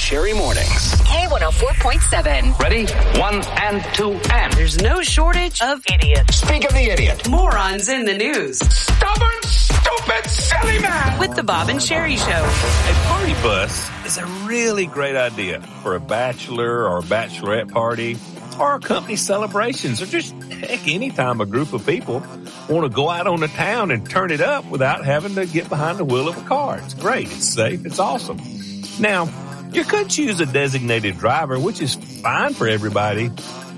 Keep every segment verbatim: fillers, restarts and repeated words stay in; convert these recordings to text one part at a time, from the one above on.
Sherry Mornings. K one oh four point seven. Ready? One and two and. There's no shortage of idiots. Speak of the idiot. Morons in the news. Stubborn, stupid, silly man. With the Bob and Sherry Show. A party bus is a really great idea for a bachelor or a bachelorette party or company celebrations or just, heck, anytime a group of people want to go out on the town and turn it up without having to get behind the wheel of a car. It's great. It's safe. It's awesome. Now, you could choose a designated driver, which is fine for everybody,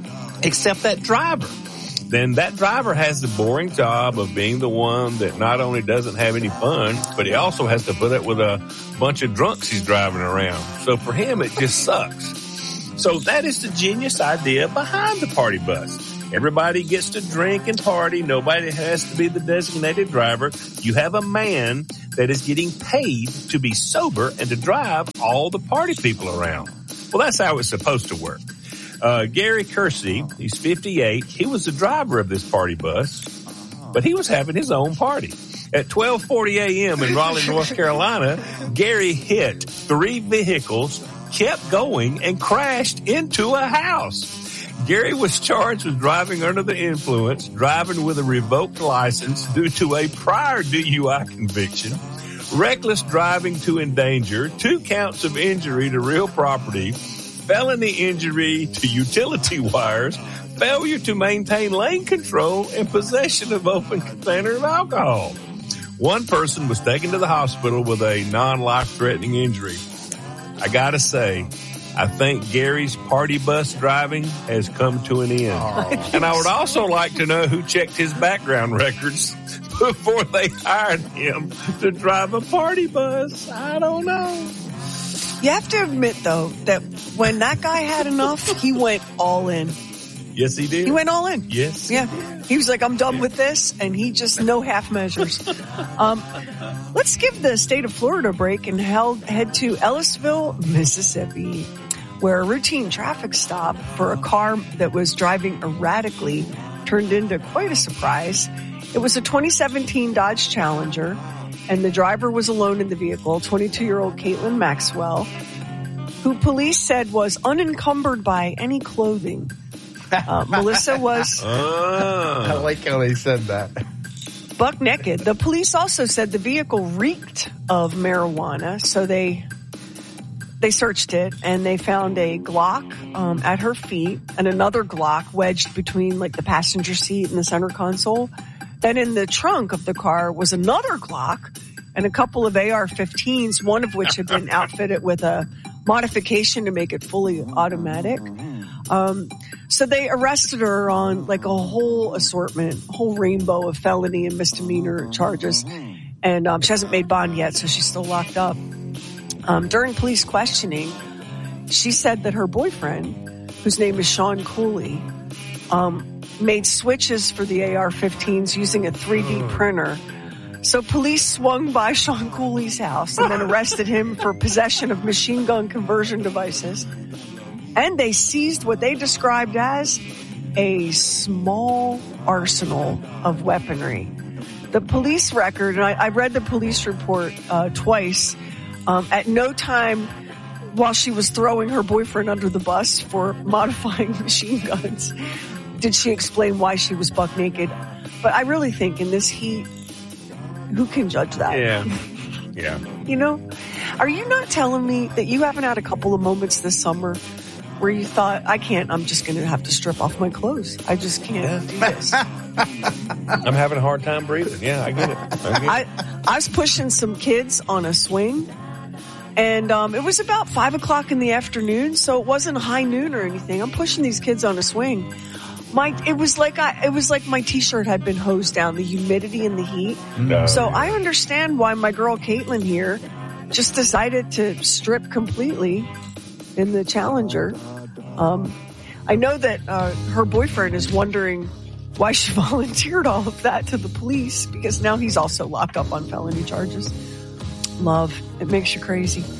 except that driver. Then that driver has the boring job of being the one that not only doesn't have any fun, but he also has to put up with a bunch of drunks he's driving around. So for him, it just sucks. So that is the genius idea behind the party bus. Everybody gets to drink and party. Nobody has to be the designated driver. You have a man that is getting paid to be sober and to drive all the party people around. Well, that's how it's supposed to work. Uh, Gary Kersey, he's fifty-eight. He was the driver of this party bus, but he was having his own party. At twelve forty a.m. in Raleigh, North Carolina, Gary hit three vehicles, kept going, and crashed into a house. Gary was charged with driving under the influence, driving with a revoked license due to a prior D U I conviction, reckless driving to endanger, two counts of injury to real property, felony injury to utility wires, failure to maintain lane control, and possession of open container of alcohol. One person was taken to the hospital with a non-life-threatening injury. I gotta say, I think Gary's party bus driving has come to an end. Oh. And I would also like to know who checked his background records before they hired him to drive a party bus. I don't know. You have to admit, though, that when that guy had enough, he went all in. Yes, he did. He went all in. Yes. Yeah. He was like, I'm done with this, and he just no half measures. Um, let's give the state of Florida a break and held, head to Ellisville, Mississippi, where a routine traffic stop for a car that was driving erratically turned into quite a surprise. It was a twenty seventeen Dodge Challenger, and the driver was alone in the vehicle, twenty-two-year-old Caitlin Maxwell, who police said was unencumbered by any clothing. Uh, Melissa was... Oh. I like how they said that. Buck naked. The police also said the vehicle reeked of marijuana, so they... They searched it, and they found a Glock um, at her feet and another Glock wedged between like the passenger seat and the center console. Then in the trunk of the car was another Glock and a couple of A R fifteens, one of which had been outfitted with a modification to make it fully automatic. Um, so they arrested her on like a whole assortment, whole rainbow of felony and misdemeanor charges. And um, she hasn't made bond yet, so she's still locked up. Um, during police questioning, she said that her boyfriend, whose name is Sean Cooley, um, made switches for the A R fifteens using a three D printer. So police swung by Sean Cooley's house and then arrested him for possession of machine gun conversion devices. And they seized what they described as a small arsenal of weaponry. The police record, and I, I read the police report uh, twice, Um, at no time while she was throwing her boyfriend under the bus for modifying machine guns did she explain why she was buck naked. But I really think in this heat, who can judge that? Yeah. Yeah. You know, are you not telling me that you haven't had a couple of moments this summer where you thought, I can't, I'm just going to have to strip off my clothes. I just can't do this. I'm having a hard time breathing. Yeah, I get it. I, get it. I, I was pushing some kids on a swing. And um, it was about five o'clock in the afternoon, so it wasn't high noon or anything. I'm pushing these kids on a swing. My, it was like I, it was like my t-shirt had been hosed down, the humidity and the heat. No. So I understand why my girl Caitlin here just decided to strip completely in the Challenger. Um, I know that uh, her boyfriend is wondering why she volunteered all of that to the police, because now he's also locked up on felony charges. Love. It makes you crazy.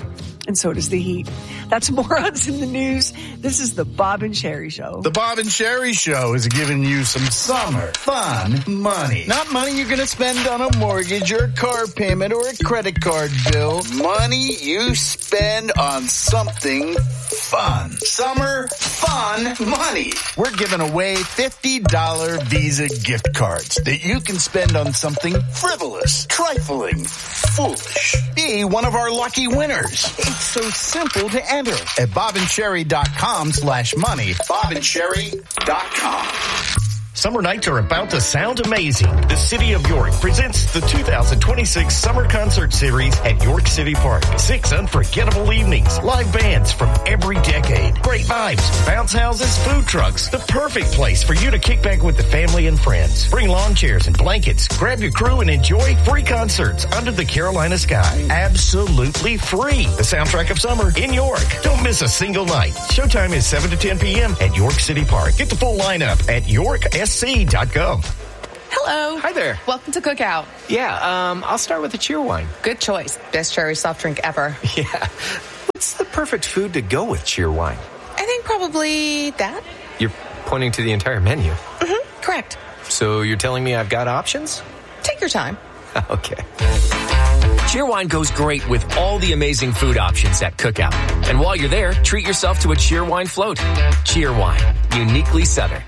and so does the heat. That's more odds in the news. This is the Bob and Sherry Show. The Bob and Sherry Show is giving you some summer fun money. Not money you're going to spend on a mortgage or a car payment or a credit card bill. Money you spend on something fun. Summer fun money. We're giving away fifty dollars Visa gift cards that you can spend on something frivolous, trifling, foolish. Be one of our lucky winners. It's so simple to enter at bobandsherry.com slash money. bobandsherry dot com. Summer nights are about to sound amazing. The City of York presents the two thousand twenty-six Summer Concert Series at York City Park. Six unforgettable evenings, live bands from every decade, great vibes, bounce houses, food trucks. The perfect place for you to kick back with the family and friends. Bring lawn chairs and blankets, grab your crew and enjoy free concerts under the Carolina sky. Absolutely free. The soundtrack of summer in York. Don't miss a single night. Showtime is seven to ten p.m. at York City Park. Get the full lineup at york s c dot gov. Hello. Hi there. Welcome to Cookout. Yeah, um, I'll start with a cheer wine. Good choice. Best cherry soft drink ever. Yeah. What's the perfect food to go with cheer wine? I think probably that. You're pointing to the entire menu. Mm-hmm. Correct. So you're telling me I've got options? Take your time. Okay. Cheerwine goes great with all the amazing food options at Cookout. And while you're there, treat yourself to a Cheerwine float. Cheerwine, uniquely Southern.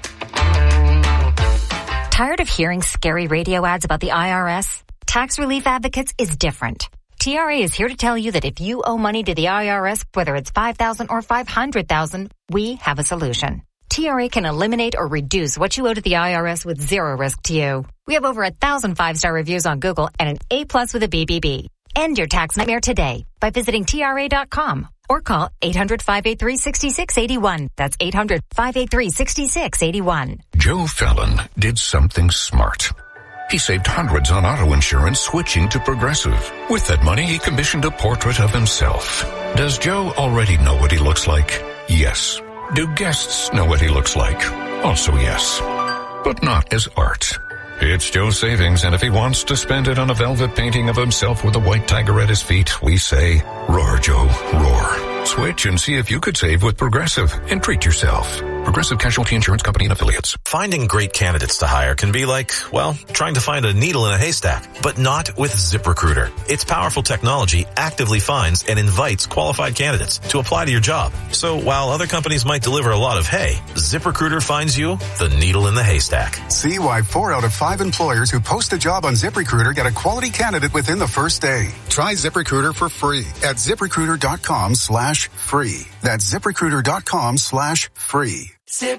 Tired of hearing scary radio ads about the I R S? Tax Relief Advocates is different. T R A is here to tell you that if you owe money to the I R S, whether it's five thousand dollars or five hundred thousand dollars, we have a solution. T R A can eliminate or reduce what you owe to the I R S with zero risk to you. We have over a thousand five-star reviews on Google and an A plus with a B B B. End your tax nightmare today by visiting T R A dot com or call eight hundred, five eight three, six six eight one. That's eight hundred, five eight three, six six eight one. Joe Fallon did something smart. He saved hundreds on auto insurance switching to Progressive. With that money, he commissioned a portrait of himself. Does Joe already know what he looks like? Yes. Do guests know what he looks like? Also yes. But not as art. It's Joe's savings, and if he wants to spend it on a velvet painting of himself with a white tiger at his feet, we say, roar, Joe, roar. Switch and see if you could save with Progressive and treat yourself. Progressive Casualty Insurance Company and Affiliates. Finding great candidates to hire can be like, well, trying to find a needle in a haystack, but not with ZipRecruiter. Its powerful technology actively finds and invites qualified candidates to apply to your job. So while other companies might deliver a lot of hay, ZipRecruiter finds you the needle in the haystack. See why four out of five employers who post a job on ZipRecruiter get a quality candidate within the first day. Try ZipRecruiter for free at ZipRecruiter.com slash free. That's ZipRecruiter.com slash free.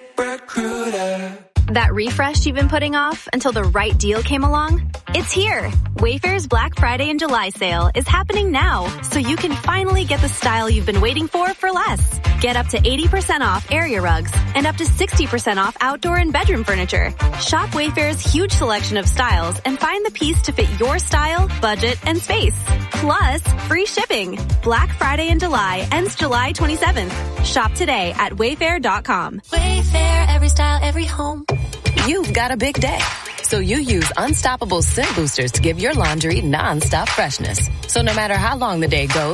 ZipRecruiter. That refresh you've been putting off until the right deal came along? It's here. Wayfair's Black Friday and July sale is happening now, so you can finally get the style you've been waiting for for less. Get up to eighty percent off area rugs and up to sixty percent off outdoor and bedroom furniture. Shop Wayfair's huge selection of styles and find the piece to fit your style, budget, and space. Plus, free shipping. Black Friday in July ends July twenty-seventh. Shop today at wayfair dot com. Wayfair, every style, every home. You've got a big day, so you use Unstoppable Scent Boosters to give your laundry non-stop freshness. So no matter how long the day goes,